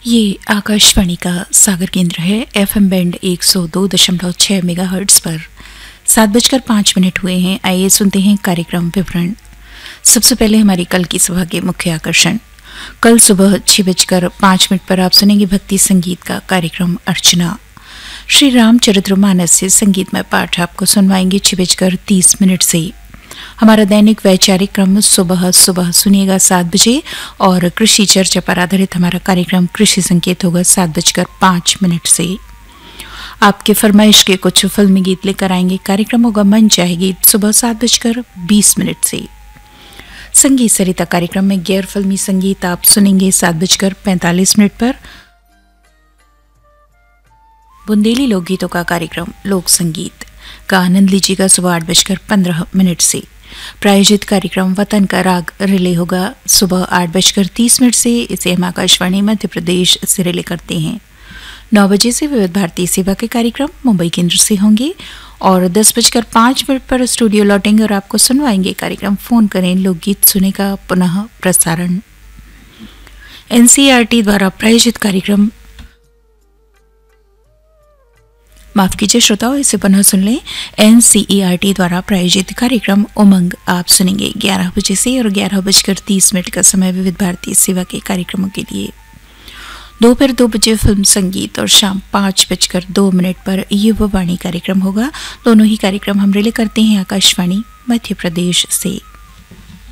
ये आकाशवाणी का सागर केंद्र है। एफएम बैंड 102.6 मेगाहर्ट्ज पर 7:05 हुए हैं। आइए सुनते हैं कार्यक्रम विवरण। सबसे पहले हमारी कल की सभा के मुख्य आकर्षण। कल सुबह 6:05 पर आप सुनेंगे भक्ति संगीत का कार्यक्रम अर्चना। श्री रामचरितमानस से संगीतमय पाठ आपको सुनवाएंगे 6:30 से। हमारा दैनिक वैचारिक क्रम सुबह सुनिएगा 7 बजे और कृषि चर्चा पर आधारित हमारा कार्यक्रम कृषि संकेत होगा 7:05 से। आपके फरमाइश के कुछ फिल्मी गीत लेकर आएंगे। कार्यक्रम होगा मन चाहे गीत सुबह 7:20 से। संगीत सरिता कार्यक्रम में गैर फिल्मी संगीत आप सुनेंगे 7:45 पर। बुंदेली लोकगीतों का कार्यक्रम लोक संगीत का आनंद लीजिएगा सुबह 8:15 से। प्रायोजित कार्यक्रम वतन का राग रिले होगा सुबह 8:30 से। इसे हम आकाशवाणी मध्य प्रदेश से रिले करते हैं। 9 बजे से विविध भारतीय सेवा के कार्यक्रम मुंबई केंद्र से होंगे और 10:05 पर स्टूडियो लौटेंगे और आपको सुनवाएंगे कार्यक्रम फोन करें लोकगीत सुने का पुनः प्रसारण। एनसीईआरटी द्वारा प्रायोजित कार्यक्रम, माफ कीजिए श्रोताओं, इसे पुनः सुन लें। एनसीईआरटी द्वारा प्रायोजित कार्यक्रम उमंग आप सुनेंगे 11 बजे से और 11:30 का समय विविध भारतीय सेवा के कार्यक्रमों के लिए। दोपहर 2 बजे फिल्म संगीत और शाम 5:02 पर युवा वाणी कार्यक्रम होगा। दोनों ही कार्यक्रम हम रिले करते हैं आकाशवाणी मध्य प्रदेश से।